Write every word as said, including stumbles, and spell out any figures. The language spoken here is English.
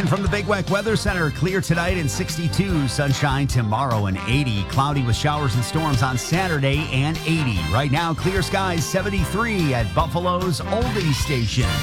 from the Big Weck Weather Center, clear tonight and sixty-two, sunshine tomorrow and eighty, cloudy with showers and storms on Saturday and eighty. Right now, clear skies, seventy-three at Buffalo's Oldie Station.